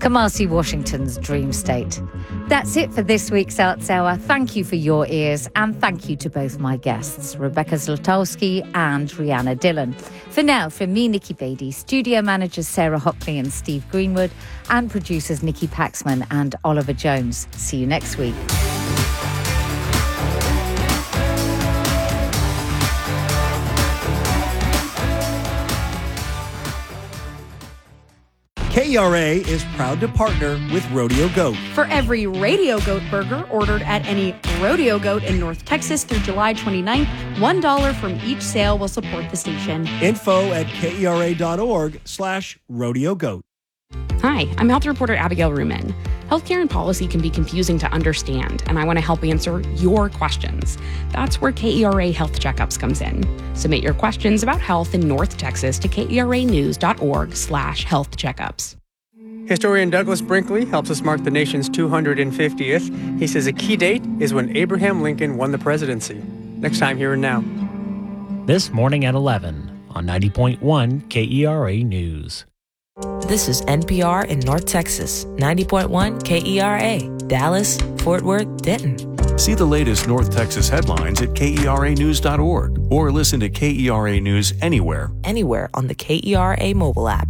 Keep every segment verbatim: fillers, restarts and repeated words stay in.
Kamasi Washington's Dream State. That's it for this week's Arts Hour. Thank you for your ears, and thank you to both my guests, Rebecca Zlotowski and Rihanna Dillon. For now, from me, Nikki Beattie, studio managers Sarah Hockley and Steve Greenwood, and producers Nikki Paxman and Oliver Jones. See you next week. K E R A is proud to partner with Rodeo Goat. For every Radio Goat burger ordered at any Rodeo Goat in North Texas through July twenty-ninth, one dollar from each sale will support the station. Info at kera.org slash rodeo goat. Hi, I'm health reporter Abigail Ruman. Healthcare and policy can be confusing to understand, and I want to help answer your questions. That's where K E R A Health Checkups comes in. Submit your questions about health in North Texas to keranews.org slash health checkups. Historian Douglas Brinkley helps us mark the nation's two hundred fiftieth. He says a key date is when Abraham Lincoln won the presidency. Next time, Here and Now. This morning at eleven on ninety point one K E R A News. This is N P R in North Texas, ninety point one K E R A, Dallas, Fort Worth, Denton. See the latest North Texas headlines at K E R A news dot org or listen to K E R A News anywhere. Anywhere on the K E R A mobile app.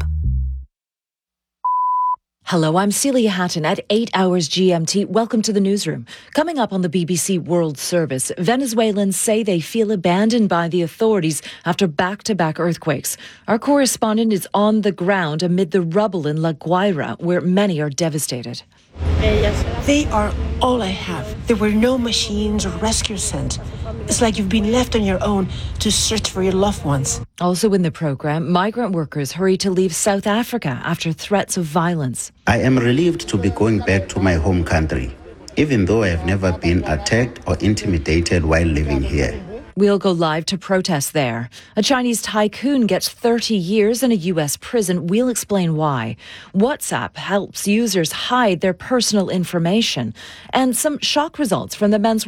Hello, I'm Celia Hatton at eight hours G M T. Welcome to the newsroom. Coming up on the B B C World Service, Venezuelans say they feel abandoned by the authorities after back-to-back earthquakes. Our correspondent is on the ground amid the rubble in La Guaira, where many are devastated. They are all I have. There were no machines or rescue sent. It's like you've been left on your own to search for your loved ones. Also in the programme, migrant workers hurry to leave South Africa after threats of violence. I am relieved to be going back to my home country, even though I have never been attacked or intimidated while living here. We'll go live to protest there. A Chinese tycoon gets thirty years in a U S prison. We'll explain why. WhatsApp helps users hide their personal information. And some shock results from the men's